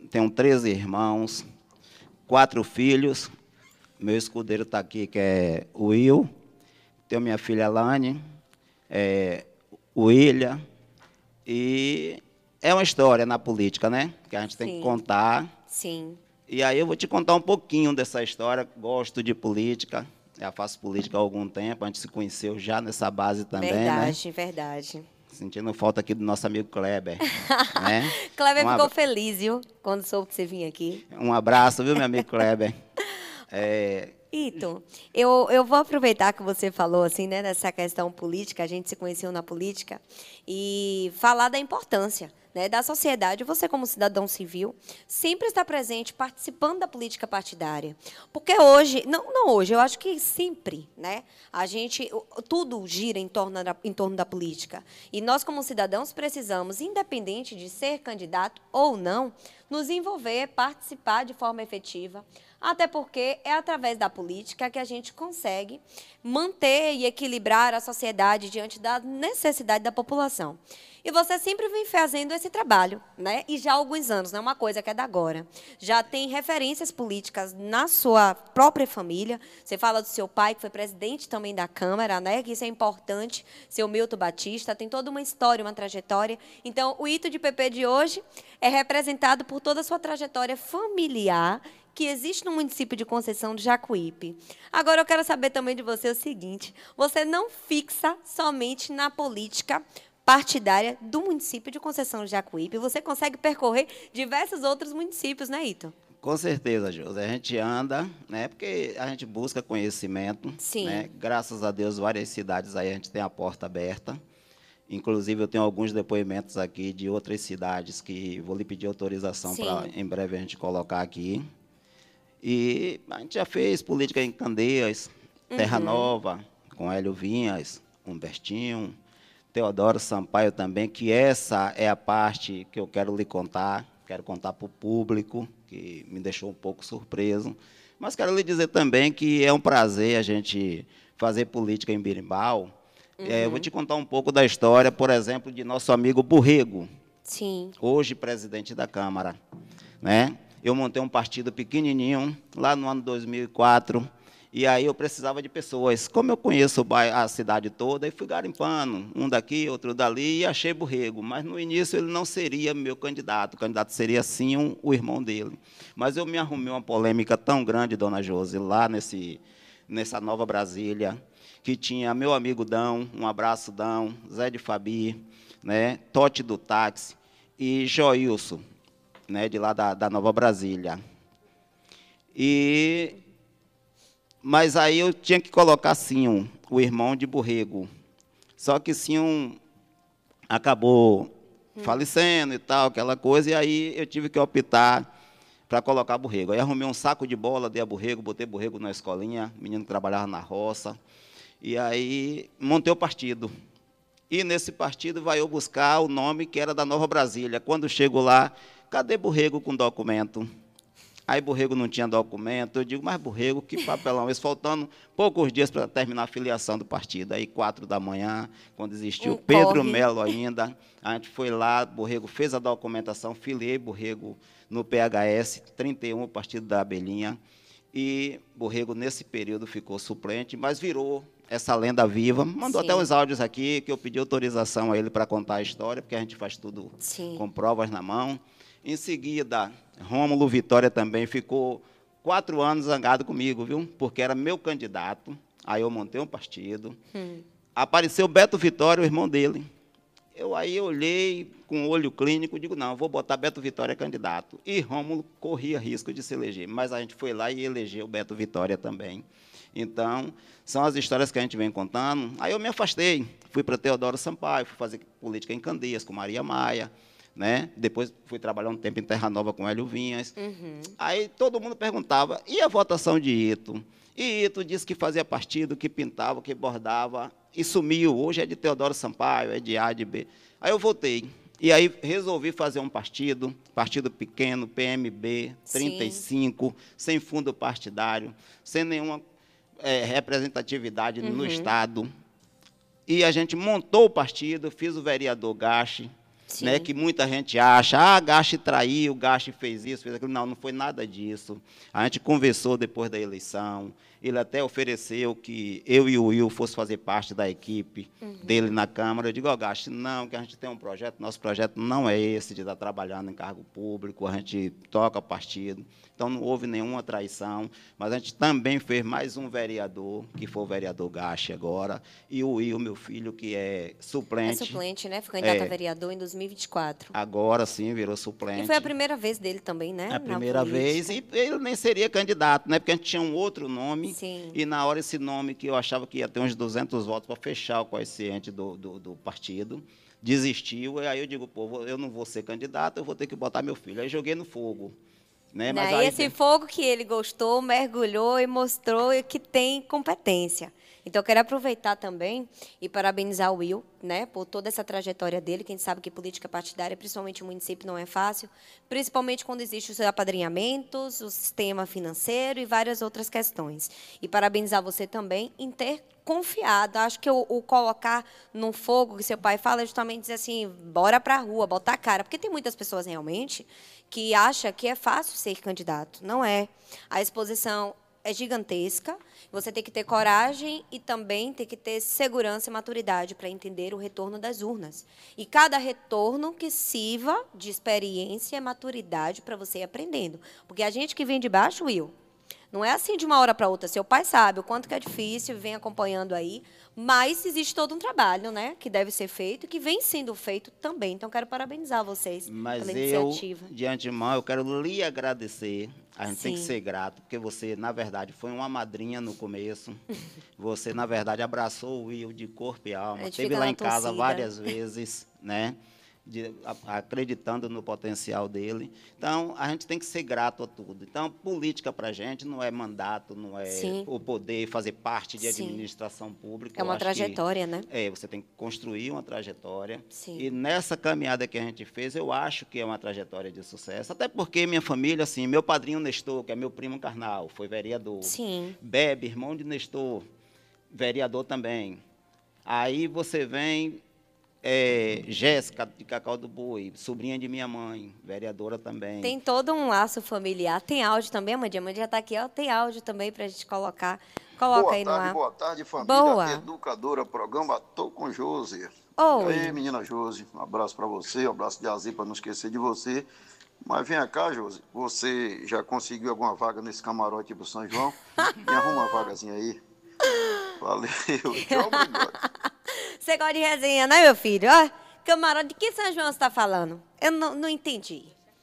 tenho 13 irmãos, 4 filhos. Meu escudeiro está aqui, que é o Will. Tenho minha filha Lani, o William. E é uma história na política, né? Que a gente tem que Sim, contar. sim. E aí eu vou te contar um pouquinho dessa história. Gosto de política, já faço política há algum tempo. A gente se conheceu já nessa base também, né? Verdade, verdade. Sentindo falta aqui do nosso amigo Kleber, né? Kleber Um, ficou abra- feliz, viu? Quando soube que você vinha aqui. um abraço, viu, meu amigo Kleber? É, Ito, eu vou aproveitar que você falou assim, né, dessa questão política, a gente se conheceu na política, e falar da importância, né, da sociedade, você como cidadão civil, sempre está presente, participando da política partidária. Porque hoje, não hoje, eu acho que sempre, né, tudo gira em torno da política. E nós, como cidadãos, precisamos, independente de ser candidato ou não, nos envolver, participar de forma efetiva, até porque é através da política que a gente consegue manter e equilibrar a sociedade diante da necessidade da população. E você sempre vem fazendo esse trabalho, né? E já há alguns anos, não é uma coisa que é da agora. Já tem referências políticas na sua própria família. Você fala do seu pai, que foi presidente também da Câmara, né? Que isso é importante. Seu Milton Batista tem toda uma história, uma trajetória. Então, o Ito de PP de hoje é representado por toda a sua trajetória familiar que existe no município de Conceição do Jacuípe. Agora, eu quero saber também de você o seguinte: você não fixa somente na política partidária do município de Conceição do Jacuípe, você consegue percorrer diversos outros municípios, né, Ito? com certeza, José. A gente anda, né? Porque a gente busca conhecimento, né? Sim. Graças a Deus, várias cidades aí a gente tem a porta aberta. Inclusive, eu tenho alguns depoimentos aqui de outras cidades que vou lhe pedir autorização para, Sim. em breve, a gente colocar aqui. E a gente já fez política em Candeias, Terra Uhum. Nova, com Hélio Vinhas, Humbertinho, Teodoro Sampaio também, que essa é a parte que eu quero lhe contar, quero contar para o público, que me deixou um pouco surpreso. Mas quero lhe dizer também que é um prazer a gente fazer política em Birimbau. Eu vou Uhum. te contar um pouco da história, por exemplo, de nosso amigo Borrego, Sim. hoje presidente da Câmara, né? Eu montei um partido pequenininho lá no ano 2004 e aí eu precisava de pessoas. Como eu conheço a cidade toda, e fui garimpando, um daqui, outro dali, e achei Borrego. Mas no início ele não seria meu candidato, o candidato seria sim o irmão dele. Mas eu me arrumei uma polêmica tão grande, dona Josi, lá nessa Nova Brasília, que tinha meu amigo Dão, um abraço Dão, Zé de Fabi, né, Tote do táxi e Joilson, né, de lá da Nova Brasília. E, mas aí eu tinha que colocar Sinho, o irmão de Borrego. Só que Sinho acabou falecendo e tal, aquela coisa, e aí eu tive que optar para colocar Borrego. Aí arrumei um saco de bola, dei a Borrego, botei Borrego na escolinha, menino que trabalhava na roça, e aí montei o partido. E nesse partido vai eu buscar o nome que era da Nova Brasília. Quando chego lá, cadê Borrego com documento? Aí Borrego não tinha documento. Eu digo, mas Borrego, que papelão. Isso faltando poucos dias para terminar a filiação do partido. Aí, 4 da manhã, quando existiu Um Pedro corre. Melo ainda, a gente foi lá, Borrego fez a documentação, filiei Borrego no PHS 31, o Partido da Abelhinha. E Borrego, nesse período, ficou suplente, mas virou essa lenda viva. Mandou até Sim. uns áudios aqui, que eu pedi autorização a ele para contar a história, porque a gente faz tudo Sim. com provas na mão. Em seguida, Rômulo Vitória também ficou 4 anos zangado comigo, viu? Porque era meu candidato. Aí eu montei um partido. Apareceu Beto Vitória, o irmão dele. Aí eu olhei com o olho clínico, digo, não, vou botar Beto Vitória candidato. E Rômulo corria risco de se eleger, mas a gente foi lá e elegeu Beto Vitória também. Então, são as histórias que a gente vem contando. Aí eu me afastei, fui para Teodoro Sampaio, fui fazer política em Candeias com Maria Maia, né? Depois fui trabalhar um tempo em Terra Nova com Hélio Vinhas. Aí todo mundo perguntava, e a votação de Ito? E Ito disse que fazia partido, que pintava, que bordava, e sumiu. Hoje é de Teodoro Sampaio, é de A, de B. Aí eu voltei. E aí resolvi fazer um partido pequeno, PMB, Sim. 35, sem fundo partidário, sem nenhuma representatividade no Estado. E a gente montou o partido, fiz o vereador Gache, né, que muita gente acha, Gache traiu, Gache fez isso, fez aquilo. Não, não foi nada disso. A gente conversou depois da eleição, ele até ofereceu que eu e o Will fosse fazer parte da equipe dele na Câmara. Eu digo, Gache, não, que a gente tem um projeto, nosso projeto não é esse de estar trabalhando em cargo público, a gente toca partido. Então, não houve nenhuma traição, mas a gente também fez mais um vereador, que foi o vereador Gache agora, e o Will, meu filho, que é suplente. É suplente, né? Foi candidato a vereador em 2024. Agora sim, virou suplente. E foi a primeira vez dele também, né? A primeira vez, e ele nem seria candidato, né? Porque a gente tinha um outro nome, sim. E na hora esse nome que eu achava que ia ter uns 200 votos para fechar o coeficiente do partido, desistiu, e aí eu digo, pô, eu não vou ser candidato, eu vou ter que botar meu filho. Aí joguei no fogo. Né? Mas aí, esse fogo que ele gostou, mergulhou e mostrou que tem competência. Então, eu quero aproveitar também e parabenizar o Will, né, por toda essa trajetória dele. Quem sabe que política partidária, principalmente no município, não é fácil, principalmente quando existem os apadrinhamentos, o sistema financeiro e várias outras questões. E parabenizar você também em ter confiado. Acho que o colocar no fogo, que seu pai fala, é justamente dizer assim, bora para a rua, botar a cara. Porque tem muitas pessoas realmente que acham que é fácil ser candidato. Não é. A exposição é gigantesca, você tem que ter coragem e também tem que ter segurança e maturidade para entender o retorno das urnas. E cada retorno que sirva de experiência e maturidade para você ir aprendendo. Porque a gente que vem de baixo, Will, não é assim de uma hora para outra. Seu pai sabe o quanto que é difícil, vem acompanhando aí, mas existe todo um trabalho, né, que deve ser feito, que vem sendo feito também. Então, quero parabenizar vocês pela iniciativa. Mas eu, de antemão, eu quero lhe agradecer. A gente tem que ser grato, porque você, na verdade, foi uma madrinha no começo. Você, na verdade, abraçou o Will de corpo e alma. Esteve lá em casa várias vezes, né? Acreditando no potencial dele. Então, a gente tem que ser grato a tudo. Então, política para a gente não é mandato, não é o poder fazer parte de administração pública. É uma trajetória, né? Você tem que construir uma trajetória. Sim. E nessa caminhada que a gente fez, eu acho que é uma trajetória de sucesso. Até porque minha família, assim, meu padrinho Nestor, que é meu primo carnal, foi vereador. Sim. Bebe, irmão de Nestor, vereador também. Aí você vem... Jéssica, de Cacau do Boi, sobrinha de minha mãe, vereadora também. Tem todo um laço familiar. Tem áudio também, Amandinha? A Amandinha já está aqui, ó. Tem áudio também para a gente colocar. Coloca aí no ar. Boa tarde, família educadora, programa Tô com Josi. Oi. E aí, menina Josi, um abraço para você, um abraço de Azir para não esquecer de você. Mas vem cá, Josi, você já conseguiu alguma vaga nesse camarote pro São João? Me arruma uma vagazinha aí. Valeu, tchau, obrigado. Você gosta de resenha, né, meu filho? Ó, camarote, de que São João você está falando? Eu não entendi.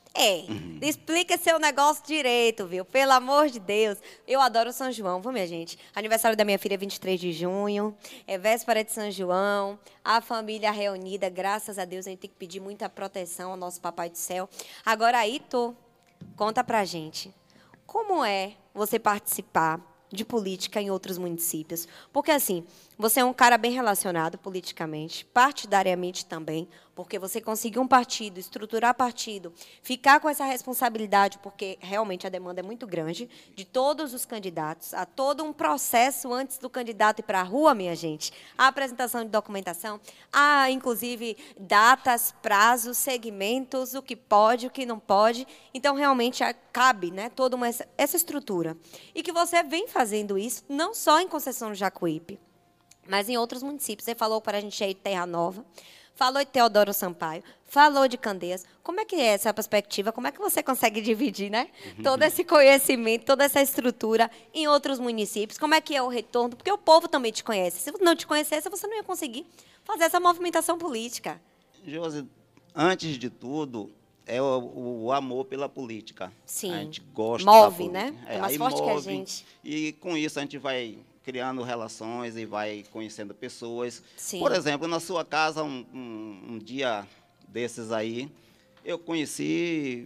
Explica seu negócio direito, viu? Pelo amor de Deus. Eu adoro São João, viu, minha gente? Aniversário da minha filha é 23 de junho, é véspera de São João, a família reunida, graças a Deus, a gente tem que pedir muita proteção ao nosso Papai do Céu. Agora aí, conta pra gente, como é você participar de política em outros municípios? Porque, assim, você é um cara bem relacionado politicamente, partidariamente também, porque você conseguiu um partido, estruturar partido, ficar com essa responsabilidade, porque realmente a demanda é muito grande, de todos os candidatos, há todo um processo antes do candidato ir para a rua, minha gente, a apresentação de documentação, há, inclusive, datas, prazos, segmentos, o que pode, o que não pode. Então, realmente, cabe, né, toda essa estrutura. E que você vem fazendo isso, não só em Conceição do Jacuípe, mas em outros municípios. Você falou para a gente aí de Terra Nova, falou de Teodoro Sampaio, falou de Candeias. Como é que é essa perspectiva? Como é que você consegue dividir, né, todo esse conhecimento, toda essa estrutura em outros municípios? Como é que é o retorno? Porque o povo também te conhece. Se não te conhecesse, você não ia conseguir fazer essa movimentação política. Josi, antes de tudo, é o amor pela política. Sim. A gente gosta move, da né? É mais forte que a gente. E com isso a gente vai criando relações e vai conhecendo pessoas. Sim. Por exemplo, na sua casa, um dia desses aí, eu conheci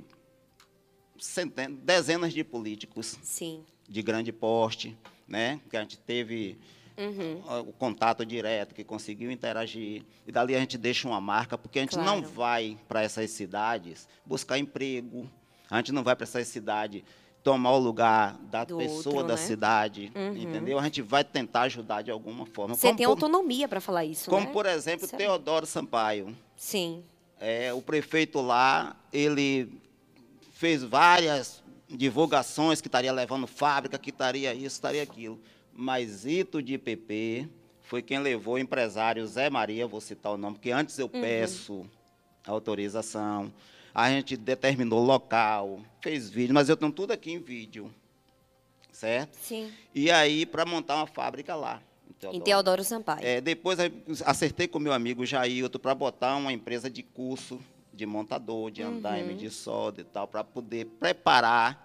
dezenas de políticos. Sim. De grande porte, né? Que a gente teve o contato direto, que conseguiu interagir. E dali a gente deixa uma marca, porque a gente não vai para essas cidades buscar emprego, a gente não vai para essas cidades tomar o lugar da pessoa da cidade, entendeu? A gente vai tentar ajudar de alguma forma. Você tem autonomia para falar isso, como, né? por exemplo, Teodoro Sampaio. Sim. O prefeito lá, ele fez várias divulgações que estaria levando fábrica, que estaria isso, estaria aquilo. Mas Ito de IPP foi quem levou o empresário Zé Maria, vou citar o nome, porque antes eu peço autorização. A gente determinou local, fez vídeo, mas eu tenho tudo aqui em vídeo, certo? Sim. E aí, para montar uma fábrica lá. Em Teodoro Sampaio. Depois acertei com meu amigo Jailton para botar uma empresa de curso de montador, de andaime, de solda e tal, para poder preparar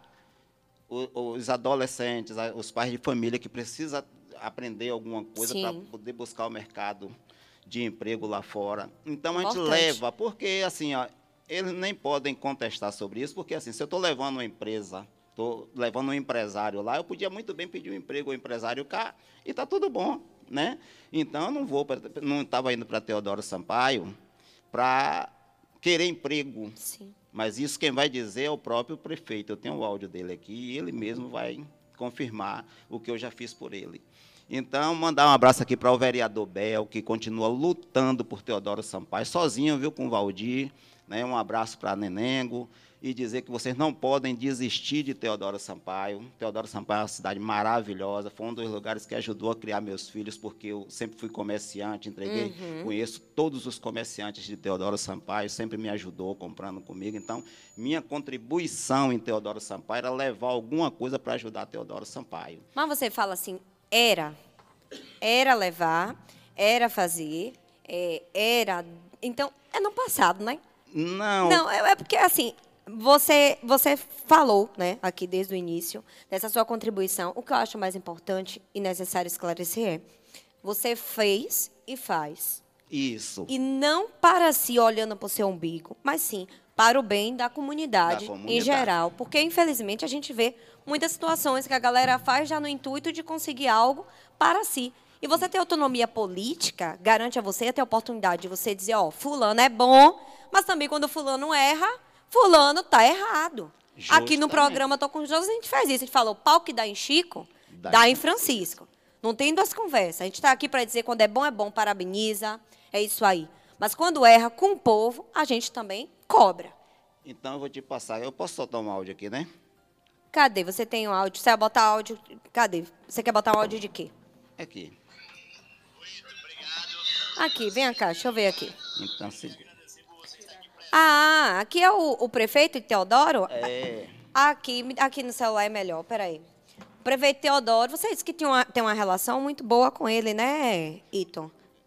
os adolescentes, os pais de família que precisam aprender alguma coisa para poder buscar o mercado de emprego lá fora. Então, a gente leva, porque assim, ó, eles nem podem contestar sobre isso, porque assim, se eu estou levando uma empresa, estou levando um empresário lá, eu podia muito bem pedir um emprego ao empresário cá e está tudo bom, né? Então, eu não estava indo para Teodoro Sampaio para querer emprego. Sim. Mas isso quem vai dizer é o próprio prefeito. Eu tenho o áudio dele aqui e ele mesmo vai confirmar o que eu já fiz por ele. Então, mandar um abraço aqui para o vereador Bel, que continua lutando por Teodoro Sampaio, sozinho, viu, com o Valdir. Né? Um abraço para Nenengo e dizer que vocês não podem desistir de Teodoro Sampaio. Teodoro Sampaio é uma cidade maravilhosa, foi um dos lugares que ajudou a criar meus filhos, porque eu sempre fui comerciante, conheço todos os comerciantes de Teodoro Sampaio, sempre me ajudou comprando comigo. Então, minha contribuição em Teodoro Sampaio era levar alguma coisa para ajudar Teodoro Sampaio. Mas você fala assim, era levar, era fazer, era... Então, é no passado, né? Não. Não, é porque, assim, você falou, né, aqui desde o início, dessa sua contribuição. O que eu acho mais importante e necessário esclarecer é, você fez e faz. Isso. E não para si, olhando para o seu umbigo, mas sim para o bem da comunidade em geral. Porque, infelizmente, a gente vê muitas situações que a galera faz já no intuito de conseguir algo para si. E você ter autonomia política garante a você ter a oportunidade de você dizer, ó, fulano é bom, mas também quando fulano erra, fulano está errado. Justamente. Aqui no programa Tô com os José, a gente faz isso. A gente fala, o pau que dá em Chico, dá em Francisco. Não tem duas conversas. A gente está aqui para dizer quando é bom, parabeniza. É isso aí. Mas quando erra com o povo, a gente também cobra. Então, eu vou te passar. Eu posso soltar um áudio aqui, né? Cadê? Você tem o áudio? Você vai botar áudio? Cadê? Você quer botar o áudio de quê? Aqui. Aqui, vem cá, deixa eu ver aqui. Então, segura. Ah, aqui é o prefeito Teodoro? É. Aqui no celular é melhor, peraí. O prefeito Teodoro, você disse que tem uma relação muito boa com ele, né, Ito?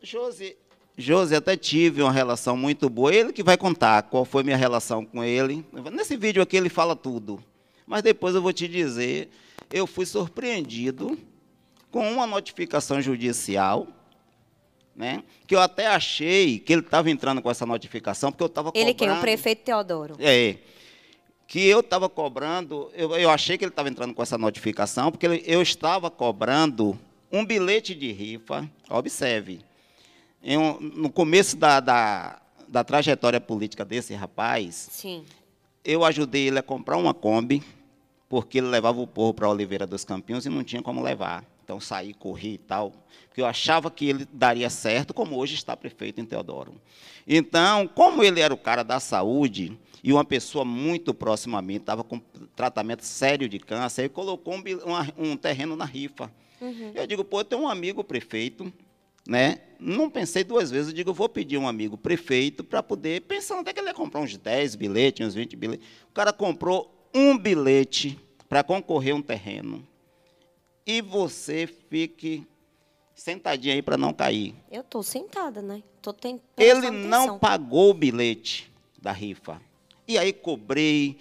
Josi, até tive uma relação muito boa. Ele que vai contar qual foi minha relação com ele. Nesse vídeo aqui ele fala tudo. Mas depois eu vou te dizer, eu fui surpreendido com uma notificação judicial, né? Que eu até achei que ele estava entrando com essa notificação, porque eu estava cobrando... Ele quem? O prefeito Teodoro? Que eu estava cobrando, eu achei que ele estava entrando com essa notificação, porque eu estava cobrando um bilhete de rifa, observe, no começo da trajetória política desse rapaz, sim, eu ajudei ele a comprar uma Kombi, porque ele levava o povo para Oliveira dos Campinhos e não tinha como levar. Então, saí, corri e tal, porque eu achava que ele daria certo, como hoje está prefeito em Teodoro. Então, como ele era o cara da saúde e uma pessoa muito próxima a mim, estava com tratamento sério de câncer, ele colocou um terreno na rifa. Eu digo, pô, eu tenho um amigo prefeito, né? Não pensei duas vezes, eu digo, vou pedir um amigo prefeito para poder, pensando até que ele ia comprar uns 10 bilhetes, uns 20 bilhetes. O cara comprou um bilhete para concorrer a um terreno. E você fique sentadinha aí para não cair. Eu estou sentada, né? Ele não pagou o bilhete da rifa. E aí cobrei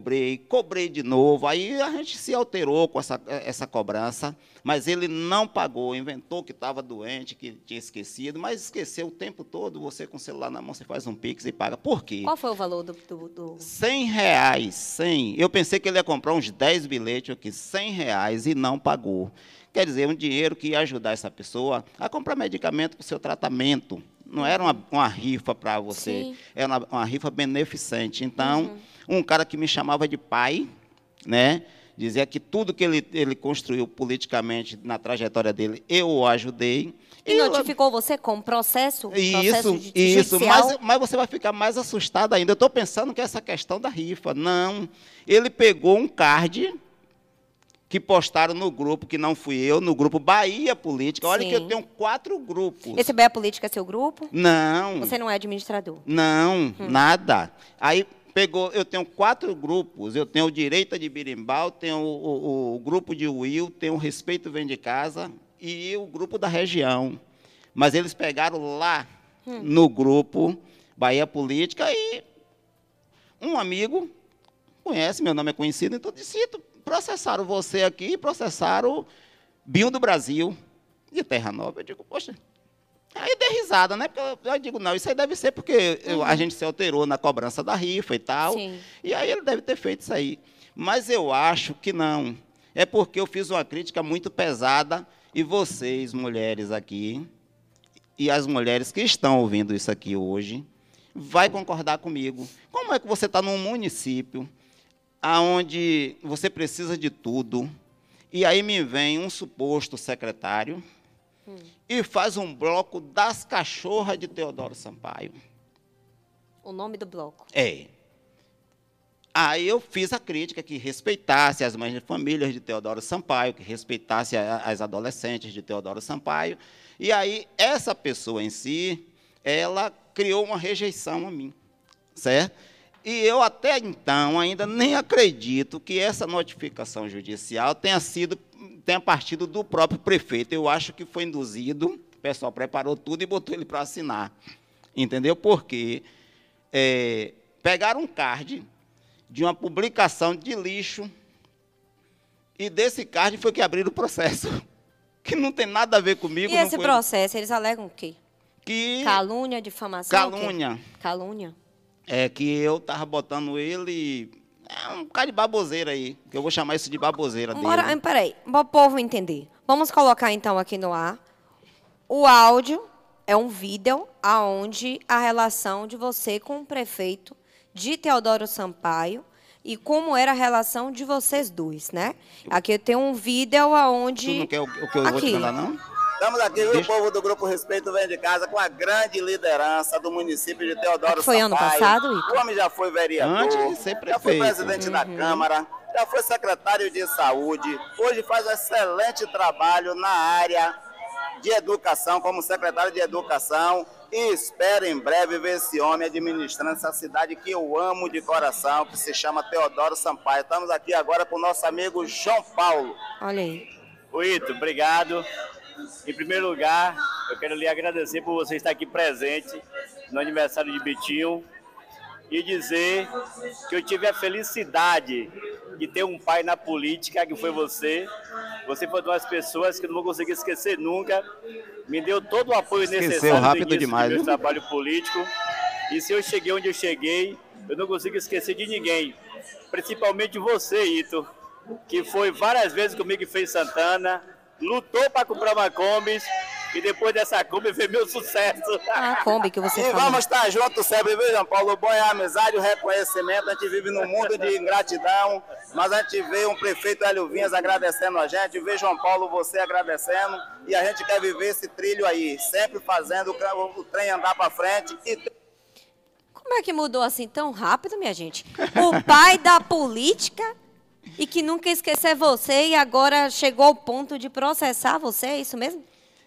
de novo. Aí a gente se alterou com essa cobrança, mas ele não pagou, inventou que estava doente, que tinha esquecido, mas esqueceu o tempo todo. Você com o celular na mão, você faz um Pix e paga. Por quê? Qual foi o valor do... R$100, 100. Eu pensei que ele ia comprar uns 10 bilhetes aqui, R$100, e não pagou. Quer dizer, um dinheiro que ia ajudar essa pessoa a comprar medicamento para o seu tratamento. Não era uma rifa para você, sim, era uma rifa beneficente. Então, um cara que me chamava de pai, né, Dizia que tudo que ele construiu politicamente na trajetória dele, eu o ajudei. E notificou você com processo Isso, judicial? mas você vai ficar mais assustado ainda. Eu estou pensando que é essa questão da rifa. Não, ele pegou um card que postaram no grupo, que não fui eu, no grupo Bahia Política. Olha Sim. que eu tenho 4 grupos. Esse Bahia Política é seu grupo? Não. Você não é administrador? Não, nada. Aí pegou, eu tenho 4 grupos. Eu tenho o Direita de Birimbau, tenho o grupo de Will, tenho o Respeito Vem de Casa e o grupo da região. Mas eles pegaram lá no grupo Bahia Política e um amigo conhece, meu nome é conhecido, então disse, processaram você aqui, processaram Binho do Brasil de Terra Nova. Eu digo, poxa, aí dei risada, né? Porque eu digo, não, isso aí deve ser porque a gente se alterou na cobrança da rifa e tal. Sim. E aí ele deve ter feito isso aí. Mas eu acho que não. É porque eu fiz uma crítica muito pesada e vocês, mulheres aqui, e as mulheres que estão ouvindo isso aqui hoje, vai concordar comigo. Como é que você está num município onde você precisa de tudo, e aí me vem um suposto secretário e faz um bloco das cachorras de Teodoro Sampaio. O nome do bloco? É. Aí eu fiz a crítica que respeitasse as mães de famílias de Teodoro Sampaio, que respeitasse as adolescentes de Teodoro Sampaio. E aí essa pessoa em si, ela criou uma rejeição a mim, certo? E eu até então ainda nem acredito que essa notificação judicial tenha partido do próprio prefeito. Eu acho que foi induzido, o pessoal preparou tudo e botou ele para assinar. Entendeu? Porque pegaram um card de uma publicação de lixo e desse card foi que abriram o processo. Que não tem nada a ver comigo. E esse processo, eles alegam o quê? Que Calúnia, difamação? calúnia. Calúnia. É que eu estava botando ele... É um cara de baboseira aí, que eu vou chamar isso de baboseira dele. Peraí, para o povo entender. Vamos colocar, então, aqui no ar. O áudio é um vídeo onde a relação de você com o prefeito de Teodoro Sampaio e como era a relação de vocês dois, né? Aqui eu tenho um vídeo onde... Tu não quer o que eu vou te mandar, não? Estamos aqui, o povo do Grupo Respeito Vem de Casa, com a grande liderança do município de Teodoro Sampaio. Foi ano passado, Ito? O homem já foi vereador, Antes de ser prefeito. Já foi presidente da Câmara, já foi secretário de Saúde, hoje faz um excelente trabalho na área de educação, como secretário de Educação, e espero em breve ver esse homem administrando essa cidade que eu amo de coração, que se chama Teodoro Sampaio. Estamos aqui agora com o nosso amigo João Paulo. Olha aí. Oi, Ito, obrigado. Em primeiro lugar, eu quero lhe agradecer por você estar aqui presente no aniversário de Betinho e dizer que eu tive a felicidade de ter um pai na política, que foi você. Você foi uma das pessoas que eu não vou conseguir esquecer nunca. Me deu todo o apoio necessário rápido no início demais, do meu viu? trabalho político. E se eu cheguei onde eu cheguei, eu não consigo esquecer de ninguém. Principalmente você, Ito, que foi várias vezes comigo em Feira de Santana, lutou para comprar uma Kombi e depois dessa Kombi veio meu sucesso. A Kombi que você E falou. vamos estar juntos sempre, viu, João Paulo? O bom é a amizade, o reconhecimento. A gente vive num mundo de ingratidão, mas a gente vê um prefeito Hélio Vinhas agradecendo a gente, vê João Paulo você agradecendo, e a gente quer viver esse trilho aí, sempre fazendo o trem andar para frente. Como é que mudou assim tão rápido, minha gente? O pai da política e que nunca esquecer você e agora chegou ao ponto de processar você, é isso mesmo?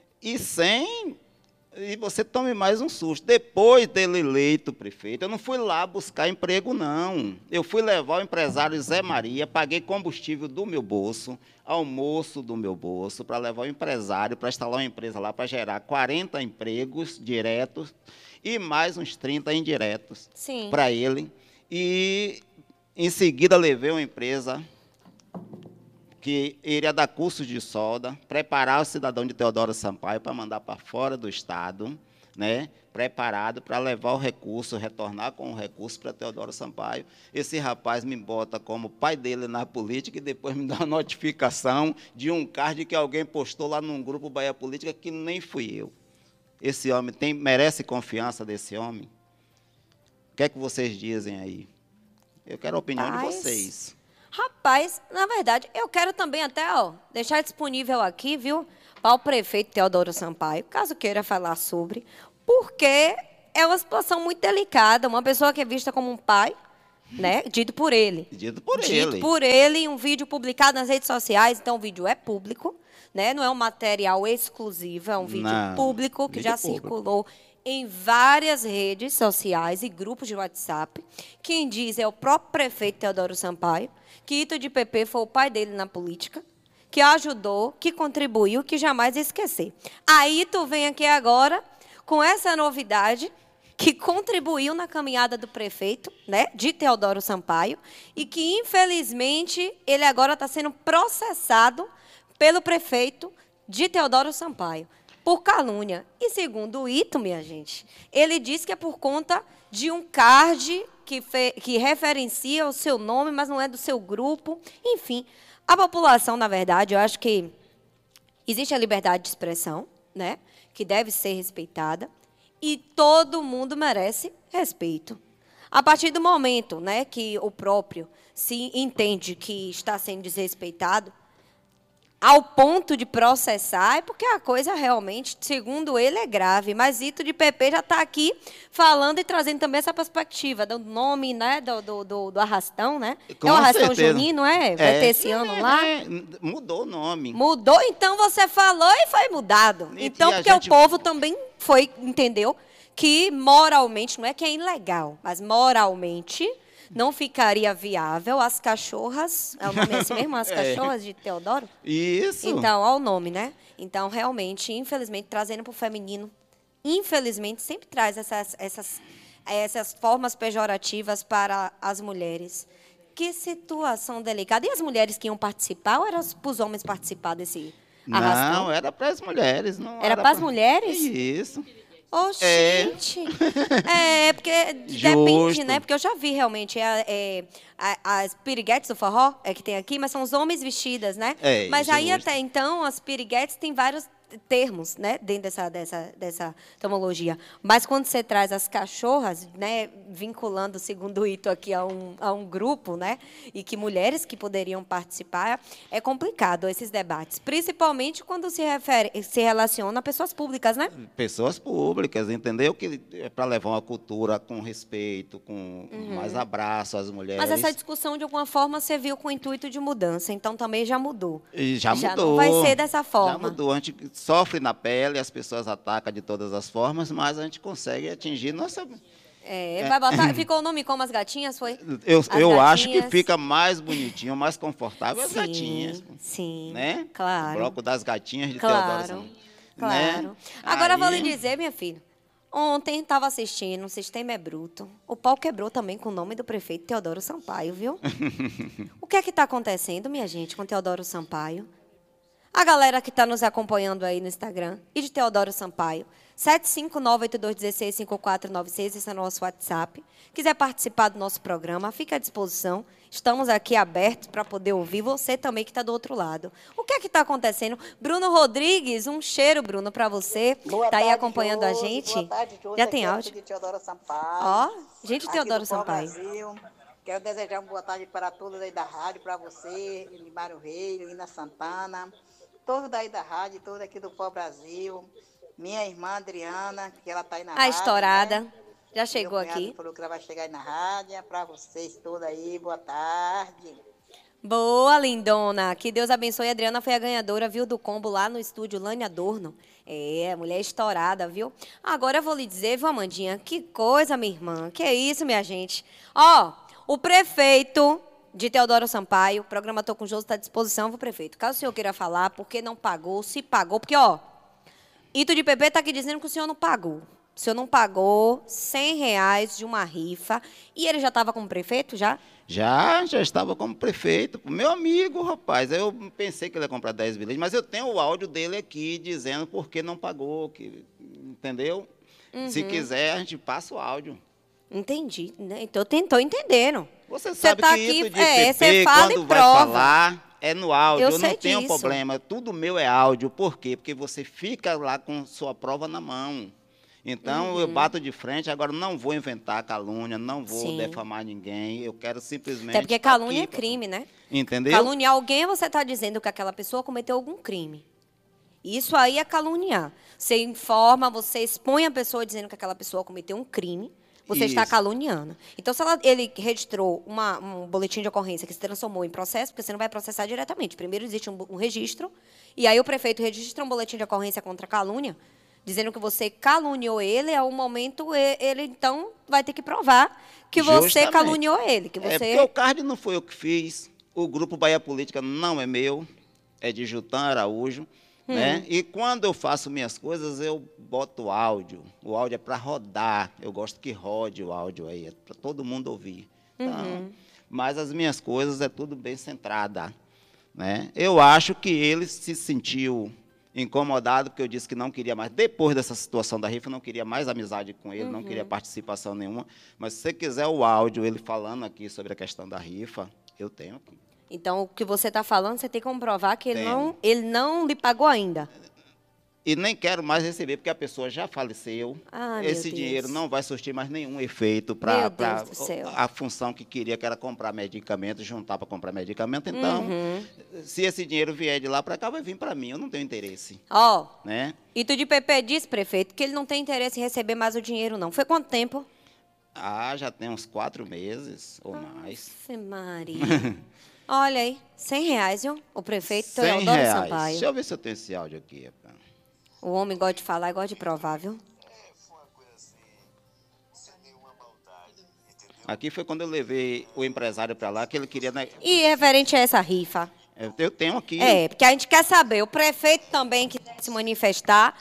E você tome mais um susto. Depois dele eleito prefeito, eu não fui lá buscar emprego, não. Eu fui levar o empresário Zé Maria, paguei combustível do meu bolso, almoço do meu bolso, para levar o empresário, para instalar uma empresa lá, para gerar 40 empregos diretos e mais uns 30 indiretos para ele. E, em seguida, levei uma empresa que iria dar cursos de solda, preparar o cidadão de Teodoro Sampaio para mandar para fora do estado, né? Preparado para levar o recurso, retornar com o recurso para Teodoro Sampaio. Esse rapaz me bota como pai dele na política e depois me dá uma notificação de um card que alguém postou lá num grupo Bahia Política que nem fui eu. Esse homem merece confiança desse homem? O que é que vocês dizem aí? Eu quero a opinião de vocês. Rapaz, na verdade, eu quero também até, deixar disponível aqui, viu, para o prefeito Teodoro Sampaio, caso queira falar sobre, porque é uma situação muito delicada, uma pessoa que é vista como um pai, né, dito por ele. Dito por Dito ele. por ele, um vídeo publicado nas redes sociais, então o vídeo é público, né, não é um material exclusivo, é um vídeo Não, público que vídeo já público. circulou em várias redes sociais e grupos de WhatsApp. Quem diz é o próprio prefeito Teodoro Sampaio, que Ito de PP foi o pai dele na política, que ajudou, que contribuiu, que jamais ia esquecer. Aí tu vem aqui agora com essa novidade que contribuiu na caminhada do prefeito, né, de Teodoro Sampaio, e que, infelizmente, ele agora está sendo processado pelo prefeito de Teodoro Sampaio, por calúnia. E segundo o Ito, minha gente, ele diz que é por conta de um card que referencia o seu nome, mas não é do seu grupo. Enfim, a população, na verdade, eu acho que existe a liberdade de expressão, né, que deve ser respeitada, e todo mundo merece respeito. A partir do momento, né, que o próprio se entende que está sendo desrespeitado, ao ponto de processar, é porque a coisa realmente, segundo ele, é grave. Mas Ito de PP já está aqui falando e trazendo também essa perspectiva do nome, né, do arrastão, né? Com é o arrastão certeza. junino, não é? Vai ter esse ano lá? Mudou o nome. Mudou, então você falou e foi mudado. E Então, a porque gente- o povo também entendeu que moralmente, não é que é ilegal, mas moralmente não ficaria viável as cachorras, é o nome assim mesmo, as cachorras de Teodoro? Isso. Então, olha o nome, né? Então, realmente, infelizmente, trazendo para o feminino, infelizmente, sempre traz essas formas pejorativas para as mulheres. Que situação delicada. E as mulheres que iam participar ou era para os homens participar desse arrastão? Não, era para as mulheres. Não Era para as mulheres? Isso. Oxente. Porque depende, Justo. né? Porque eu já vi realmente as piriguetes do forró que tem aqui, mas são os homens vestidas, né? Mas aí justo. até então as piriguetes têm vários termos, né, dentro dessa etimologia. Mas quando você traz as cachorras, né, vinculando, segundo o Ito aqui, a um grupo, né, e que mulheres que poderiam participar, é complicado esses debates, principalmente quando se relaciona a pessoas públicas, né? Pessoas públicas, entendeu? Que é para levar uma cultura com respeito, com mais abraço às mulheres. Mas essa discussão, de alguma forma, você viu com o intuito de mudança, então também já mudou. E já mudou. não vai ser dessa forma. Já mudou. A gente sofre na pele, as pessoas atacam de todas as formas, mas a gente consegue atingir nossa... Vai botar, ficou o nome como as gatinhas, foi? Eu acho que fica mais bonitinho, mais confortável as gatinhas. Sim, Né? claro. O bloco das gatinhas de Claro, Teodoro. claro. Né? Agora, eu vou Aí- lhe dizer, minha filha, ontem estava assistindo, o Sistema é Bruto, o pau quebrou também com o nome do prefeito Teodoro Sampaio, viu? O que é que está acontecendo, minha gente, com Teodoro Sampaio? A galera que está nos acompanhando aí no Instagram e de Teodoro Sampaio, 759-8216-5496, esse é o nosso WhatsApp. Quiser participar do nosso programa, fique à disposição. Estamos aqui abertos para poder ouvir você também que está do outro lado. O que é que está acontecendo? Bruno Rodrigues, um cheiro, Bruno, para você. Está aí acompanhando a gente. Boa tarde, Josi. Já tem Aqui é áudio? de Teodoro Sampaio. Ó, gente de Aqui Teodoro do Pau Sampaio. Brasil. Quero desejar uma boa tarde para todos aí da rádio, para você, Limário Rei, Lina Santana, todos daí da rádio, todos aqui do Pau Brasil. Minha irmã Adriana, que ela está aí na A rádio. estourada. Né? Já chegou Meu cunhado aqui. falou que ela vai chegar aí na rádio. Para vocês todos aí, boa tarde. Boa, lindona. Que Deus abençoe. A Adriana foi a ganhadora, viu, do combo lá no estúdio Lânia Adorno. Mulher estourada, viu? Agora eu vou lhe dizer, viu, Amandinha? Que coisa, minha irmã. Que isso, minha gente. Ó, o prefeito de Teodoro Sampaio, o programa Tô com Josi está à disposição, viu, prefeito? Caso o senhor queira falar, por que não pagou, se pagou, porque, ó, Ito de PP está aqui dizendo que o senhor não pagou. O senhor não pagou R$100 de uma rifa. E ele já estava como prefeito, já? Já estava como prefeito. Meu amigo, rapaz. Eu pensei que ele ia comprar 10 bilhetes, mas eu tenho o áudio dele aqui dizendo por que não pagou. Entendeu? Se quiser, a gente passa o áudio. Entendi. Né? Então, estou entendendo. Você sabe tá que aqui, Ito de PP, você fala quando e vai prova. falar, é no áudio. Eu Eu sei não tenho disso. problema. Tudo meu é áudio. Por quê? Porque você fica lá com sua prova na mão. Então, eu bato de frente, agora não vou inventar calúnia, não vou Sim. defamar ninguém, eu quero simplesmente... Até porque estar calúnia aqui é crime, né? Entendeu? Caluniar alguém, você está dizendo que aquela pessoa cometeu algum crime. Isso aí é caluniar. Você informa, você expõe a pessoa dizendo que aquela pessoa cometeu um crime, você está Isso. caluniando. Então, se ele registrou um boletim de ocorrência que se transformou em processo, porque você não vai processar diretamente. Primeiro existe um registro, e aí o prefeito registra um boletim de ocorrência contra a calúnia, dizendo que você caluniou ele, a um momento ele, então, vai ter que provar que você Justamente. caluniou ele. Que É você... porque o card não foi eu que fiz, o Grupo Bahia Política não é meu, é de Jutan Araújo. Né? E quando eu faço minhas coisas, eu boto áudio. O áudio é para rodar. Eu gosto que rode o áudio aí, é para todo mundo ouvir. Então, mas as minhas coisas é tudo bem centrada. Né? Eu acho que ele se sentiu incomodado, porque eu disse que não queria mais. Depois dessa situação da rifa, eu não queria mais amizade com ele, não queria participação nenhuma. Mas se você quiser o áudio, ele falando aqui sobre a questão da rifa, eu tenho aqui. Então, o que você está falando, você tem que comprovar que Tenho. ele não lhe pagou ainda. E nem quero mais receber, porque a pessoa já faleceu. Ah, meu Esse Deus. dinheiro não vai surtir mais nenhum efeito Meu para Deus do céu. a função que queria, que era comprar medicamento, juntar para comprar medicamento. Então, se esse dinheiro vier de lá para cá, vai vir para mim. Eu não tenho interesse. Ó, Né? Ito de PP disse, prefeito, que ele não tem interesse em receber mais o dinheiro, não. Foi quanto tempo? Ah, já tem uns 4 meses ou mais. Ave Maria. Olha aí, R$100, viu? O prefeito R$100. Teodoro Sampaio. Deixa eu ver se eu tenho esse áudio aqui. Rapaz. O homem gosta de falar e gosta de provar, viu? Aqui foi quando eu levei o empresário para lá, que ele queria... Né? E referente a essa rifa? Eu tenho aqui. É, porque a gente quer saber, o prefeito também quiser se manifestar,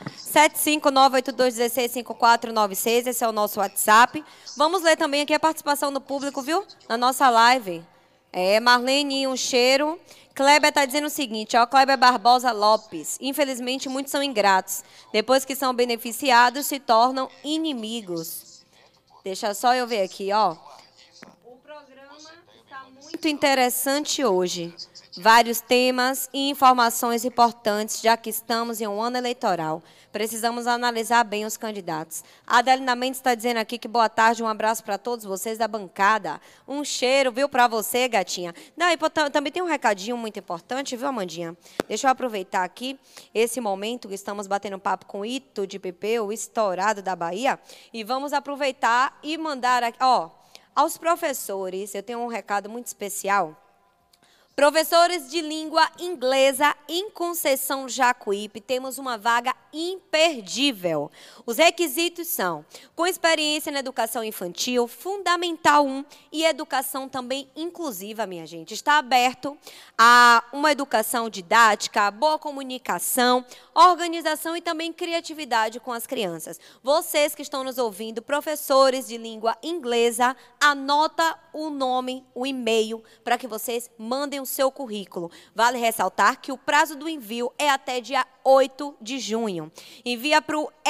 75982165496, esse é o nosso WhatsApp. Vamos ler também aqui a participação do público, viu? Na nossa live. Marlene, um cheiro. Kleber está dizendo o seguinte, ó, Kleber Barbosa Lopes. Infelizmente, muitos são ingratos. Depois que são beneficiados, se tornam inimigos. Deixa só eu ver aqui, ó. O programa está muito interessante hoje. Vários temas e informações importantes, já que estamos em um ano eleitoral. Precisamos analisar bem os candidatos. A Adelina Mendes está dizendo aqui que boa tarde, um abraço para todos vocês da bancada. Um cheiro, viu, para você, gatinha. Daí, também tem um recadinho muito importante, viu, Amandinha? Deixa eu aproveitar aqui esse momento que estamos batendo papo com o Ito de PP, o estourado da Bahia, e vamos aproveitar e mandar aqui, ó, aos professores, eu tenho um recado muito especial. Professores de língua inglesa em Conceição Jacuípe, temos uma vaga imperdível. Os requisitos são com experiência na educação infantil, Fundamental 1 e educação também inclusiva, minha gente. Está aberto a uma educação didática, boa comunicação, organização e também criatividade com as crianças. Vocês que estão nos ouvindo, professores de língua inglesa, anota o nome, o e-mail, para que vocês mandem o seu currículo. Vale ressaltar que o prazo do envio é até dia 8 de junho. Envia para o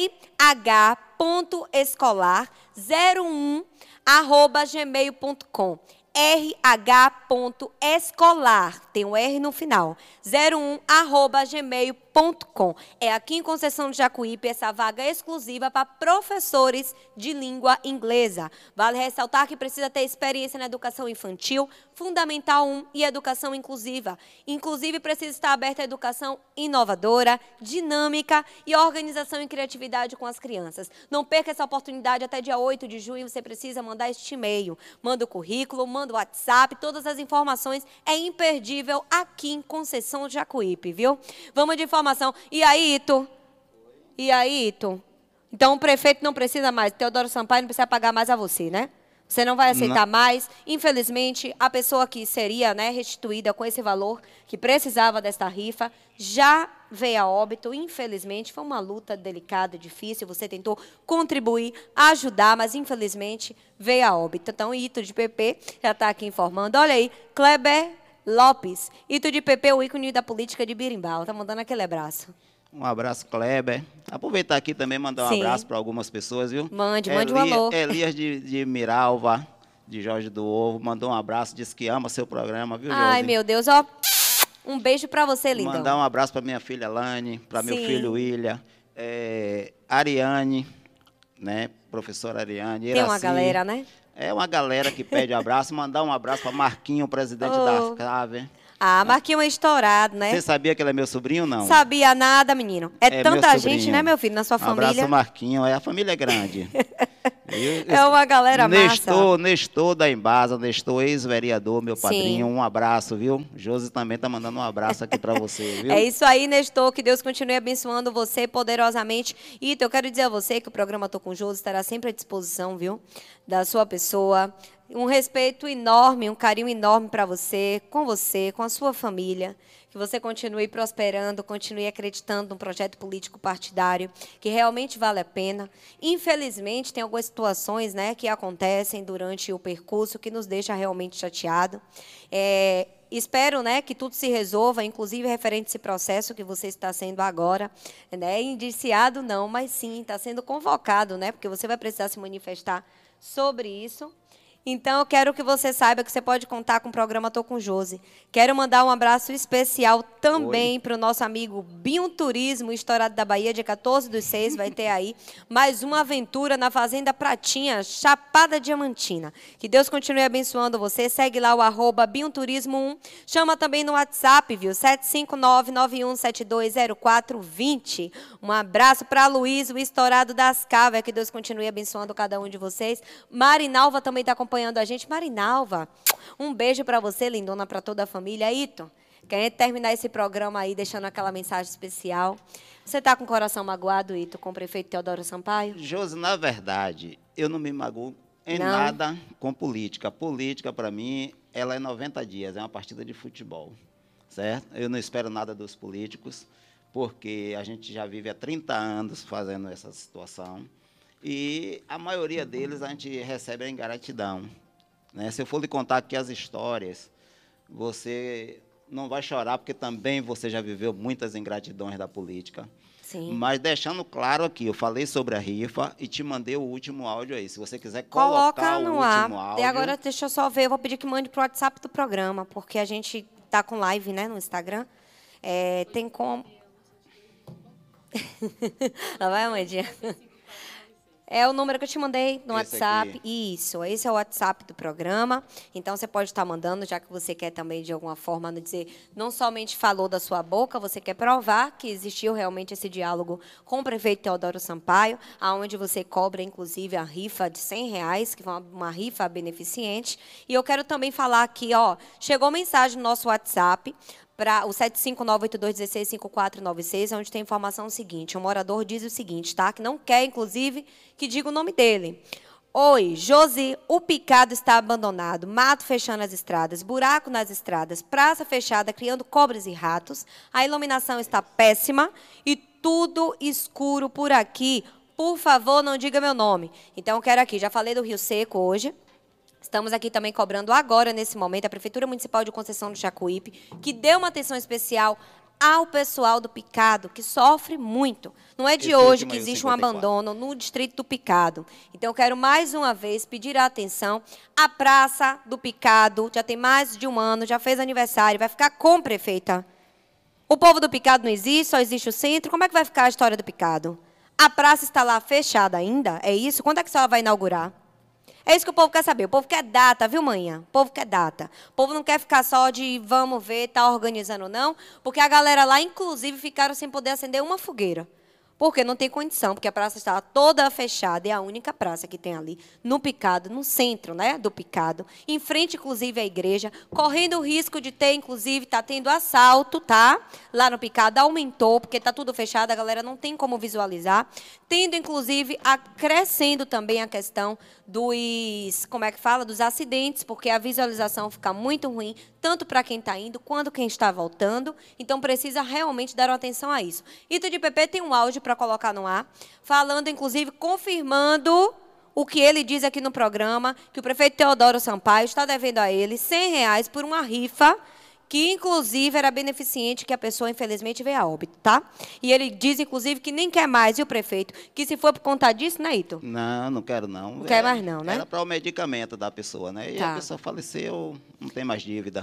rh.escolar01@gmail.com. rh.escolar, tem um R no final, 01@gmail.com. É aqui em Conceição de Jacuípe essa vaga exclusiva para professores de língua inglesa. Vale ressaltar que precisa ter experiência na educação infantil, Fundamental 1 e educação inclusiva. Inclusive, precisa estar aberta a educação inovadora, dinâmica e organização e criatividade com as crianças. Não perca essa oportunidade até dia 8 de junho, você precisa mandar este e-mail. Manda o currículo, manda o WhatsApp, todas as informações é imperdível aqui em Conceição de Jacuípe, viu? Vamos de informação. E aí, Ito? E aí, Ito? Então o prefeito não precisa mais, Teodoro Sampaio não precisa pagar mais a você, né? Você não vai aceitar mais. Infelizmente, a pessoa que seria, né, restituída com esse valor, que precisava desta rifa, já veio a óbito. Infelizmente, foi uma luta delicada, difícil. Você tentou contribuir, ajudar, mas infelizmente veio a óbito. Então, Ito de PP já está aqui informando. Olha aí, Kleber Lopes. Ito de PP, o ícone da política de Birimbau. Está mandando aquele abraço. Um abraço, Kleber. Aproveitar aqui também e mandar um Sim. abraço para algumas pessoas, viu? Mande um alô. Elias de Miralva, de Jorge do Ovo, mandou um abraço, disse que ama seu programa, viu, Josi? Ai, meu Deus, ó. Um beijo para você, lindão. Mandar um abraço para minha filha Lani, para meu Sim. filho William, Ariane, né? Professora Ariane, Tem uma Iraci. galera, né? É uma galera que pede abraço. Mandar um abraço para Marquinho, presidente da CAVE. Ah, Marquinho é estourado, né? Você sabia que ele é meu sobrinho ou não? Sabia nada, menino. É É tanta meu gente, sobrinho. né, meu filho, na sua Um família? abraço, Marquinho. A família é grande. É uma galera massa. Nestor da Embasa, Nestor, ex-vereador, meu padrinho. Sim. Um abraço, viu? Josi também tá mandando um abraço aqui para você, viu? É isso aí, Nestor. Que Deus continue abençoando você poderosamente. E eu quero dizer a você que o programa Tô com Josi estará sempre à disposição, viu? Da sua pessoa. Um respeito enorme, um carinho enorme para você, com a sua família. Que você continue prosperando, continue acreditando num projeto político partidário que realmente vale a pena. Infelizmente, tem algumas situações, né, que acontecem durante o percurso que nos deixa realmente chateado. Espero, né, que tudo se resolva, inclusive referente a esse processo que você está sendo agora, né, indiciado não, mas sim, está sendo convocado, né, porque você vai precisar se manifestar sobre isso. Então, eu quero que você saiba que você pode contar com o programa Tô com Josi. Quero mandar um abraço especial também para o nosso amigo Binho Turismo, Estourado da Bahia, dia 14/6, vai ter aí mais uma aventura na Fazenda Pratinha, Chapada Diamantina. Que Deus continue abençoando você. Segue lá o @BinhoTurismo1. Chama também no WhatsApp, viu? 759-91720420. Um abraço para Luiz, o Estourado das Cavas. Que Deus continue abençoando cada um de vocês. Marinalva também está acompanhando a gente. Marinalva, um beijo para você, lindona, para toda a família. Ito, quer terminar esse programa aí deixando aquela mensagem especial? Você está com o coração magoado, Ito, com o prefeito Teodoro Sampaio? Josi, na verdade, eu não me mago em nada com política. Política, para mim, ela é 90 dias, é uma partida de futebol, certo? Eu não espero nada dos políticos, porque a gente já vive há 30 anos fazendo essa situação. E a maioria deles a gente recebe a ingratidão, né? Se eu for lhe contar aqui as histórias, você não vai chorar, porque também você já viveu muitas ingratidões da política. Sim. Mas deixando claro aqui, eu falei sobre a rifa e te mandei o último áudio aí. Se você quiser Coloca colocar no o ar. último áudio... E agora, deixa eu só ver, eu vou pedir que mande para o WhatsApp do programa, porque a gente está com live, né, no Instagram. Tem como... Lá vai, Amandinha. É o número que eu te mandei no WhatsApp. Isso, esse é o WhatsApp do programa. Então, você pode estar mandando, já que você quer também, de alguma forma, dizer, não somente falou da sua boca, você quer provar que existiu realmente esse diálogo com o prefeito Teodoro Sampaio, onde você cobra, inclusive, a rifa de R$100, que é uma rifa beneficente. E eu quero também falar aqui, chegou mensagem no nosso WhatsApp, para o 759-8216-5496, onde tem informação seguinte. Um morador diz o seguinte, tá? Que não quer, inclusive, que diga o nome dele. Oi, Josi, o picado está abandonado, mato fechando as estradas, buraco nas estradas, praça fechada, criando cobras e ratos, a iluminação está péssima e tudo escuro por aqui. Por favor, não diga meu nome. Então, eu quero aqui, já falei do Rio Seco hoje. Estamos aqui também cobrando agora, nesse momento, a Prefeitura Municipal de Conceição do Jacuípe, que dê uma atenção especial ao pessoal do Picado, que sofre muito. Não é de hoje que existe um abandono no distrito do Picado. Então, eu quero mais uma vez pedir a atenção. A Praça do Picado já tem mais de um ano, já fez aniversário, vai ficar com prefeita. O povo do Picado não existe, só existe o centro. Como é que vai ficar a história do Picado? A praça está lá fechada ainda? É isso? Quando é que a senhora vai inaugurar? É isso que o povo quer saber. O povo quer data, viu, manhã? O povo quer data. O povo não quer ficar só de vamos ver, tá organizando, não. Porque a galera lá, inclusive, ficaram sem poder acender uma fogueira. Porque não tem condição, porque a praça está toda fechada. É a única praça que tem ali, no Picado, no centro, né, do Picado. Em frente, inclusive, à igreja. Correndo o risco de ter, inclusive, está tendo assalto, tá? Lá no Picado aumentou, porque está tudo fechado, a galera não tem como visualizar. Tendo, inclusive, crescendo também a questão dos, como é que fala? Dos acidentes, porque a visualização fica muito ruim, tanto para quem está indo, quanto quem está voltando. Então, precisa realmente dar atenção a isso. Ito de PP tem um áudio para colocar no ar, falando, inclusive, confirmando o que ele diz aqui no programa, que o prefeito Teodoro Sampaio está devendo a ele R$100 por uma rifa, que, inclusive, era beneficente, que a pessoa, infelizmente, veio a óbito, tá? E ele diz, inclusive, que nem quer mais, e o prefeito, que se for por conta disso, né, Ito? Não, não quero, não. Não quer mais, não, né? Era para o medicamento da pessoa, né? E Tá. a pessoa faleceu, não tem mais dívida.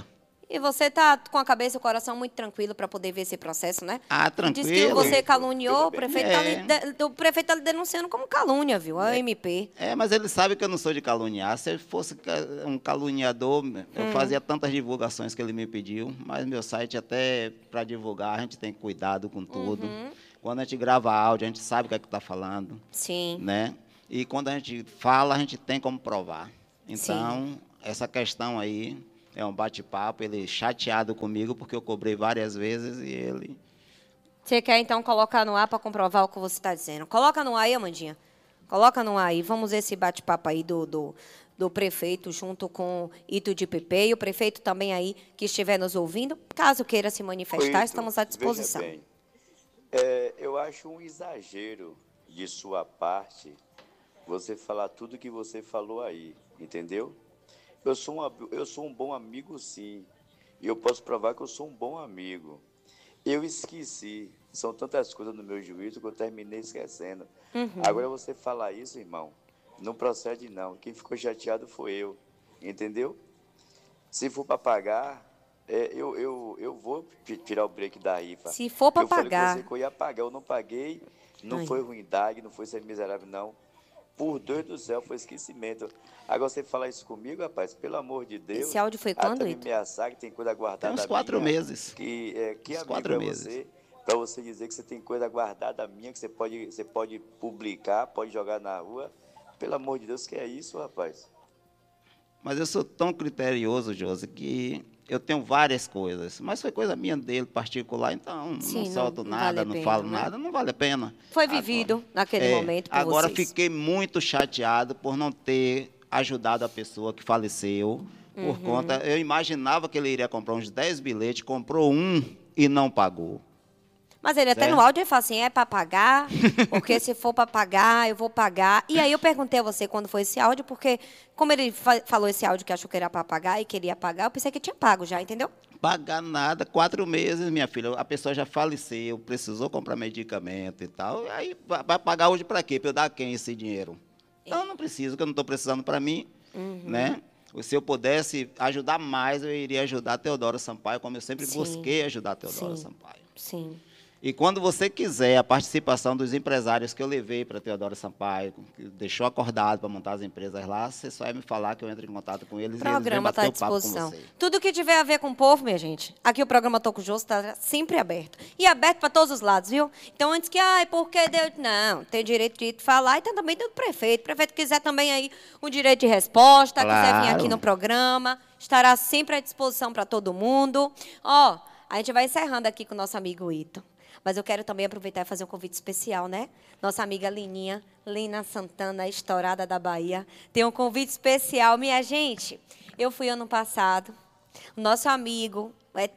E você está com a cabeça e o coração muito tranquilo para poder ver esse processo, né? Ah, tranquilo. Diz que você caluniou, o prefeito É. o prefeito tá lhe denunciando como calúnia, viu? A MP. Mas ele sabe que eu não sou de caluniar. Se ele fosse um caluniador, eu fazia tantas divulgações que ele me pediu, mas meu site até para divulgar, a gente tem cuidado com tudo. Quando a gente grava áudio, a gente sabe o que é que está falando. Sim. Né? E quando a gente fala, a gente tem como provar. Então, essa questão aí é um bate-papo, ele chateado comigo, porque eu cobrei várias vezes e ele... Você quer, então, colocar no ar para comprovar o que você está dizendo? Coloca no ar aí, Amandinha. Coloca no ar aí. Vamos ver esse bate-papo aí do prefeito junto com Ito de PP e o prefeito também aí que estiver nos ouvindo. Caso queira se manifestar, estamos à disposição. Veja bem, eu acho um exagero de sua parte você falar tudo que você falou aí, entendeu? Eu sou um bom amigo, sim. E eu posso provar que eu sou um bom amigo. Eu esqueci. São tantas coisas no meu juízo que eu terminei esquecendo. Agora você falar isso, irmão, não procede não. Quem ficou chateado foi eu, entendeu? Se for para pagar, eu vou tirar o break da rifa. Se for para pagar. Eu falei com você que eu ia pagar, eu não paguei. Não foi ruindade, não foi ser miserável, não. Por Deus do céu, foi esquecimento. Agora você falar isso comigo, rapaz, pelo amor de Deus. Esse áudio foi quando, Ito? Me ameaçar que tem coisa guardada tem uns 4 meses. Que uns amigo 4 é meses. você, para você dizer que você tem coisa guardada minha, que você pode publicar, pode jogar na rua. Pelo amor de Deus, que é isso, rapaz? Mas eu sou tão criterioso, Josi, que eu tenho várias coisas. Mas foi coisa minha dele, particular, então Sim, não solto nada, vale a não pena, falo né? nada, não vale a pena. Foi vivido naquele momento por agora vocês. fiquei muito chateado por não ter ajudado a pessoa que faleceu. Por conta, eu imaginava que ele iria comprar uns 10 bilhetes, comprou um e não pagou. Mas ele até Certo. no áudio ele fala assim, é para pagar, porque se for para pagar, eu vou pagar. E aí eu perguntei a você quando foi esse áudio, porque como ele falou esse áudio que achou que era para pagar e queria pagar, eu pensei que tinha pago já, entendeu? Pagar nada, 4 meses, minha filha, a pessoa já faleceu, precisou comprar medicamento e tal. Aí vai pagar hoje para quê? Para eu dar a quem esse dinheiro? Então eu não preciso, que eu não estou precisando para mim, né? Se eu pudesse ajudar mais, eu iria ajudar a Teodora Sampaio, como eu sempre busquei ajudar a Teodora Sampaio. Sim. E quando você quiser a participação dos empresários que eu levei para a Teodora Sampaio, que deixou acordado para montar as empresas lá, você só vai me falar que eu entro em contato com eles O programa está à e eles vêm bater o papo disposição. com você. Tudo que tiver a ver com o povo, minha gente, aqui o programa Toco Josso está sempre aberto. E aberto para todos os lados, viu? Então, antes que, porque Deus... Não, tem direito de falar e tem também do prefeito. O prefeito quiser também aí o direito de resposta, quiser vir aqui no programa, estará sempre à disposição para todo mundo. Ó, a gente vai encerrando aqui com o nosso amigo Ito. Mas eu quero também aproveitar e fazer um convite especial, né? Nossa amiga Lininha, Lina Santana, estourada da Bahia, tem um convite especial. Minha gente, eu fui ano passado, o nosso amigo,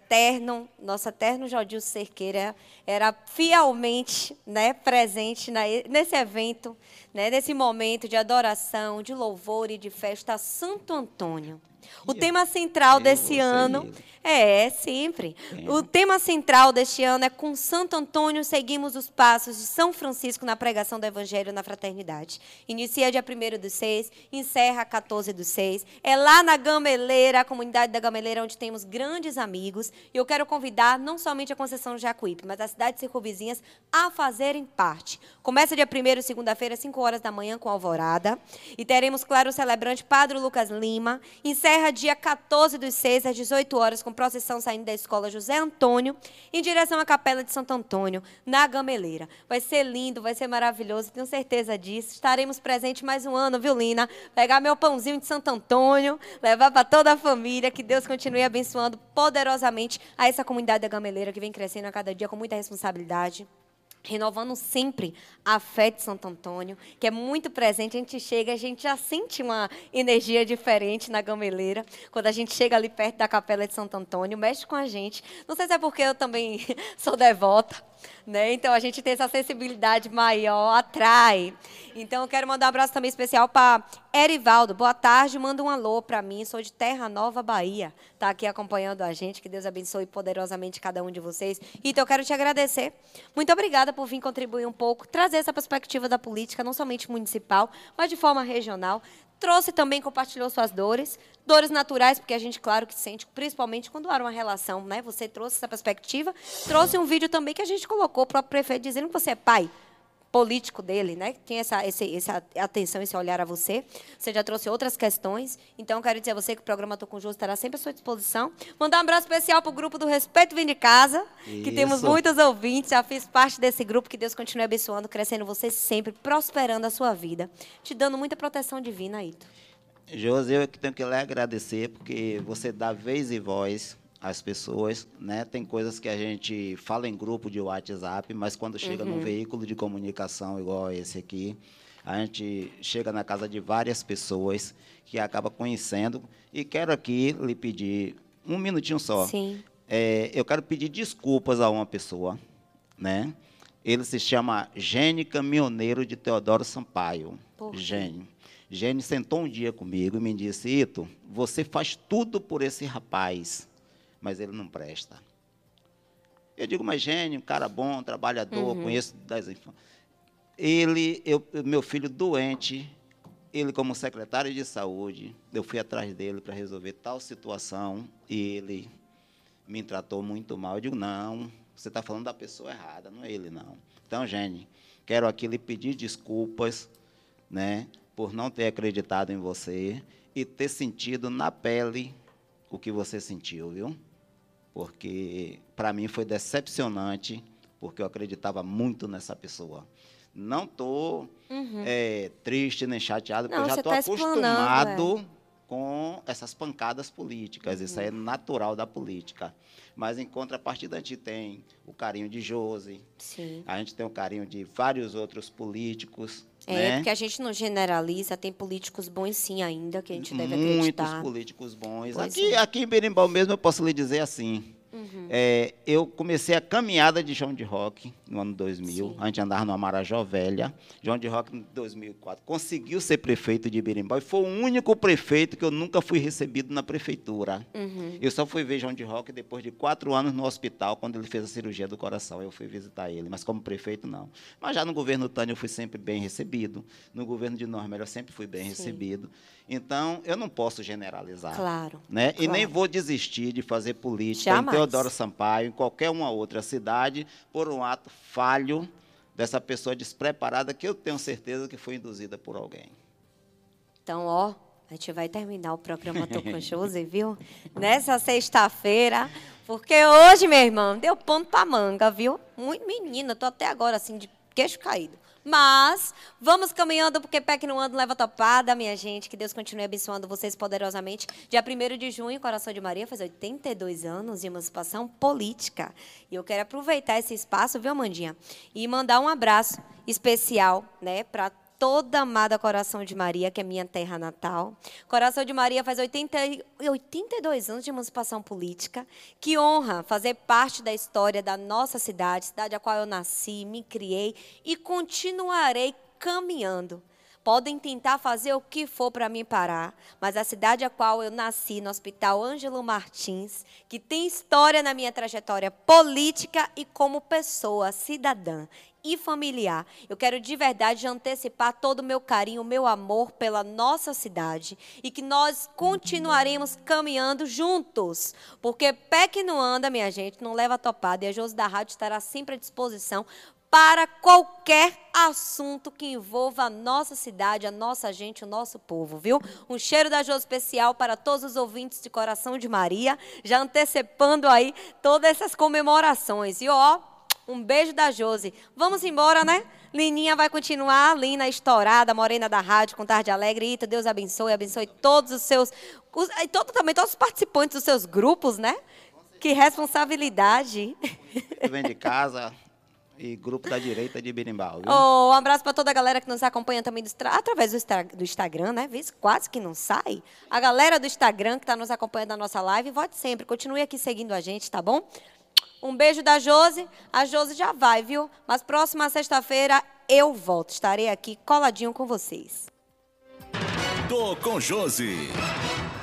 nosso eterno Jodil Cerqueira, era fielmente, né, presente nesse evento, né, nesse momento de adoração, de louvor e de festa a Santo Antônio. O tema central desse ano... sempre. O tema central deste ano é com Santo Antônio seguimos os passos de São Francisco na pregação do Evangelho na fraternidade. Inicia dia 1º/6, encerra 14/6. É lá na Gameleira, a comunidade da Gameleira, onde temos grandes amigos. E eu quero convidar não somente a Conceição do Jacuípe, mas as cidades circunvizinhas a fazerem parte. Começa dia 1º, segunda-feira, 5 horas da manhã, com alvorada. E teremos, claro, o celebrante Padre Lucas Lima. Encerra dia 14/6, às 18 horas, com procissão saindo da escola José Antônio, em direção à Capela de Santo Antônio, na Gameleira. Vai ser lindo, vai ser maravilhoso, tenho certeza disso. Estaremos presentes mais um ano, viu, Lina? Pegar meu pãozinho de Santo Antônio, levar para toda a família, que Deus continue abençoando poderosamente a essa comunidade da Gameleira, que vem crescendo a cada dia com muita responsabilidade. Renovando sempre a fé de Santo Antônio, que é muito presente. A gente chega, a gente já sente uma energia diferente na Gameleira. Quando a gente chega ali perto da Capela de Santo Antônio, mexe com a gente. Não sei se é porque eu também sou devota, né? Então a gente tem essa sensibilidade maior, atrai. Então eu quero mandar um abraço também especial para Erivaldo. Boa tarde, manda um alô para mim. Sou de Terra Nova, Bahia. Está aqui acompanhando a gente. Que Deus abençoe poderosamente cada um de vocês. Então eu quero te agradecer. Muito obrigada por vir contribuir um pouco, trazer essa perspectiva da política, não somente municipal, mas de forma regional. trouxe também, compartilhou suas dores naturais, porque a gente, claro, que sente, principalmente quando há uma relação, né? Você trouxe essa perspectiva, trouxe um vídeo também que a gente colocou, o próprio prefeito dizendo que você é pai político dele, né? Tem essa atenção, esse olhar a você. Você já trouxe outras questões. Então, quero dizer a você que o programa Tô com Jô estará sempre à sua disposição. Mandar um abraço especial para o grupo do Respeito Vem de Casa, que temos muitos ouvintes. Já fiz parte desse grupo. Que Deus continue abençoando, crescendo você sempre, prosperando a sua vida. Te dando muita proteção divina, Aito. Josi, eu que tenho que lhe agradecer, porque você dá vez e voz às pessoas, né? Tem coisas que a gente fala em grupo de WhatsApp, mas quando chega num veículo de comunicação igual esse aqui, a gente chega na casa de várias pessoas que acaba conhecendo. E quero aqui lhe pedir um minutinho só. Sim. Eu quero pedir desculpas a uma pessoa, né? Ele se chama Gene Caminhoneiro de Teodoro Sampaio. Gene. Gene sentou um dia comigo e me disse: Ito, você faz tudo por esse rapaz, mas ele não presta. Eu digo: mas Gene, um cara bom, trabalhador, conheço das infâncias. Meu filho doente, ele como secretário de saúde, eu fui atrás dele para resolver tal situação e ele me tratou muito mal. Eu digo: não, você está falando da pessoa errada, não é ele, não. Então, Gene, quero aqui lhe pedir desculpas, né, por não ter acreditado em você e ter sentido na pele o que você sentiu, viu? Porque, para mim, foi decepcionante, porque eu acreditava muito nessa pessoa. Não estou triste nem chateado, porque eu já estou acostumado com essas pancadas políticas. Isso aí é natural da política. Mas, em contrapartida, a gente tem o carinho de Josi, a gente tem o carinho de vários outros políticos. Né? Porque a gente não generaliza, tem políticos bons sim ainda, que a gente deve acreditar. Muitos políticos bons. Aqui em Berimbau mesmo, eu posso lhe dizer assim, eu comecei a caminhada de João de Roque no ano 2000, a gente andava no Amarajó Velha. João de Roque, em 2004, conseguiu ser prefeito de Berimbau e foi o único prefeito que eu nunca fui recebido na prefeitura. Eu só fui ver João de Roque depois de 4 anos no hospital, quando ele fez a cirurgia do coração. Eu fui visitar ele, mas como prefeito, não. Mas já no governo Tânia eu fui sempre bem recebido, no governo de Normel eu sempre fui bem recebido. Então, eu não posso generalizar. Claro. Né? Claro. E nem vou desistir de fazer política em Teodoro Sampaio, em qualquer uma outra cidade, por um ato falho dessa pessoa despreparada, que eu tenho certeza que foi induzida por alguém. Então, a gente vai terminar o programa Tô com Josi, viu? Nessa sexta-feira, porque hoje, meu irmão, deu pano pra manga, viu? Muito menina, tô até agora assim, de queixo caído. Mas vamos caminhando, porque pé que não anda leva topada, minha gente. Que Deus continue abençoando vocês poderosamente. Dia 1º de junho, Coração de Maria faz 82 anos de emancipação política. E eu quero aproveitar esse espaço, viu, Amandinha? E mandar um abraço especial, né, para toda amada Coração de Maria, que é minha terra natal. Coração de Maria faz 82 anos de emancipação política. Que honra fazer parte da história da nossa cidade, cidade a qual eu nasci, me criei e continuarei caminhando. Podem tentar fazer o que for para me parar, mas a cidade a qual eu nasci, no Hospital Ângelo Martins, que tem história na minha trajetória política e como pessoa, cidadã e familiar. Eu quero de verdade antecipar todo o meu carinho, o meu amor pela nossa cidade e que nós continuaremos caminhando juntos, porque pé que não anda, minha gente, não leva topada, e a Josi da Rádio estará sempre à disposição para qualquer assunto que envolva a nossa cidade, a nossa gente, o nosso povo, viu? Um cheiro da Josi especial para todos os ouvintes de Coração de Maria, já antecipando aí todas essas comemorações. E um beijo da Josi. Vamos embora, né? Lininha vai continuar, Lina estourada, morena da rádio, com Tarde Alegre. Ita, Deus abençoe todos os seus... também todos os participantes dos seus grupos, né? Que responsabilidade. Vem de casa... E grupo da direita de Berimbau. Um abraço para toda a galera que nos acompanha também através do Instagram, né? Quase que não sai. A galera do Instagram que está nos acompanhando na nossa live, vote sempre. Continue aqui seguindo a gente, tá bom? Um beijo da Josi. A Josi já vai, viu? Mas próxima sexta-feira eu volto. Estarei aqui coladinho com vocês. Tô com Josi.